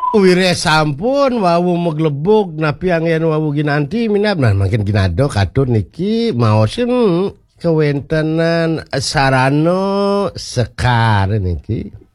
Wire sampun wawu meglebuk napi angin wawu ginanti minap nah makin ginado katur niki maosin kewentenan sarano sekar niki